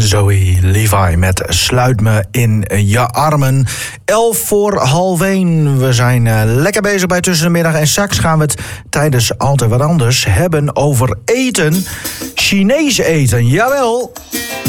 Zoe Levi met Sluit me in je armen. 1:11. We zijn lekker bezig bij Tussen de Middag. En straks gaan we het tijdens Altijd Wat Anders hebben over eten. Chinees eten, jawel.